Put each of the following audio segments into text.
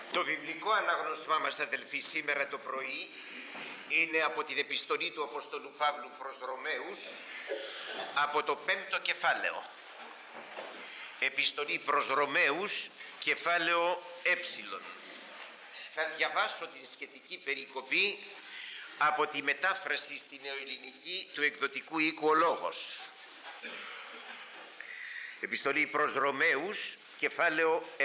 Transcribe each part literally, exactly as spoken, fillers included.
Το βιβλικό αναγνώσμά μας, αδελφοί, σήμερα το πρωί είναι από την επιστολή του Αποστόλου Παύλου προς Ρωμαίους, από το πέμπτο κεφάλαιο. Επιστολή προς Ρωμαίους, κεφάλαιο ε. Θα διαβάσω την σχετική περικοπή από τη μετάφραση στην νεοελληνική του εκδοτικού οίκου ο Λόγος. Επιστολή προς Ρωμαίους, κεφάλαιο ε.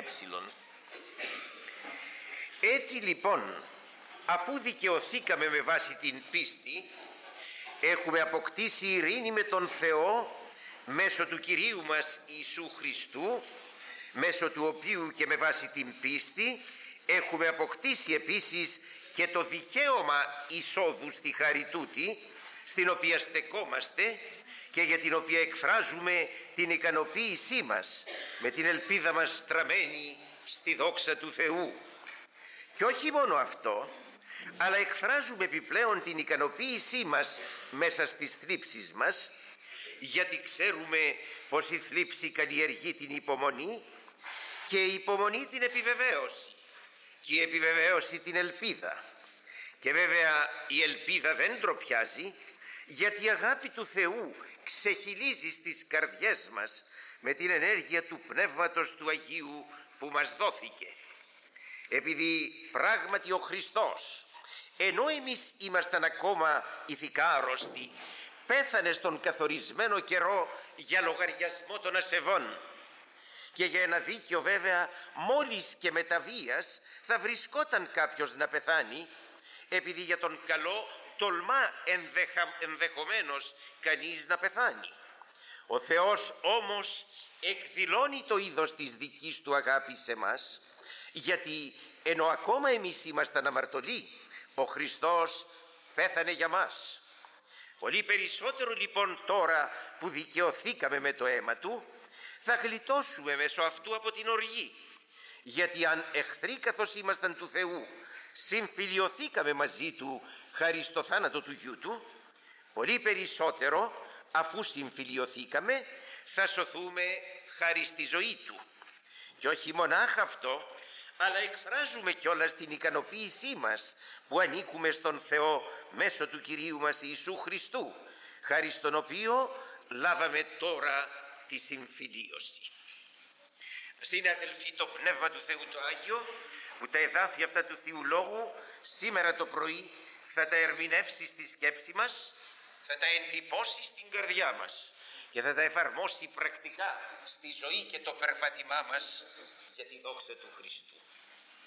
Έτσι λοιπόν, αφού δικαιωθήκαμε με βάση την πίστη, έχουμε αποκτήσει ειρήνη με τον Θεό μέσω του Κυρίου μας Ιησού Χριστού, μέσω του οποίου και με βάση την πίστη έχουμε αποκτήσει επίσης και το δικαίωμα εισόδου στη χάρη τούτη, στην οποία στεκόμαστε και για την οποία εκφράζουμε την ικανοποίησή μας, με την ελπίδα μας στραμμένη στη δόξα του Θεού. Και όχι μόνο αυτό, αλλά εκφράζουμε επιπλέον την ικανοποίησή μας μέσα στις θλίψεις μας, γιατί ξέρουμε πως η θλίψη καλλιεργεί την υπομονή και η υπομονή την επιβεβαίωση και η επιβεβαίωση την ελπίδα. Και βέβαια η ελπίδα δεν ντροπιάζει, γιατί η αγάπη του Θεού ξεχυλίζει στις καρδιές μας με την ενέργεια του Πνεύματος του Αγίου που μας δόθηκε. Επειδή πράγματι ο Χριστός, ενώ εμείς ήμασταν ακόμα ηθικά άρρωστοι, πέθανε στον καθορισμένο καιρό για λογαριασμό των ασεβών, και για ένα δίκαιο βέβαια μόλις και με τα βίας θα βρισκόταν κάποιος να πεθάνει, επειδή για τον καλό τολμά ενδεχα, ενδεχομένως κανείς να πεθάνει. Ο Θεός όμως εκδηλώνει το είδος της δικής του αγάπης σε μας, γιατί ενώ ακόμα εμείς ήμασταν αμαρτωλοί, ο Χριστός πέθανε για μας. Πολύ περισσότερο λοιπόν τώρα που δικαιωθήκαμε με το αίμα Του, θα γλιτώσουμε μέσω αυτού από την οργή. Γιατί αν εχθροί καθώς ήμασταν του Θεού, συμφιλιωθήκαμε μαζί Του χάρη στο θάνατο του Γιού Του, πολύ περισσότερο αφού συμφιλιωθήκαμε θα σωθούμε χάρη στη ζωή Του. Και όχι μονάχα αυτό, αλλά εκφράζουμε κιόλας την ικανοποίησή μας που ανήκουμε στον Θεό μέσω του Κυρίου μας Ιησού Χριστού, χάρη στον οποίο λάβαμε τώρα τη συμφιλίωση. Ας είναι, αδελφοί, το Πνεύμα του Θεού το Άγιο, που τα εδάφια αυτά του Θείου Λόγου σήμερα το πρωί θα τα ερμηνεύσει στη σκέψη μας, θα τα εντυπώσει στην καρδιά μας και θα τα εφαρμόσει πρακτικά στη ζωή και το περπάτημά μας για τη δόξα του Χριστού.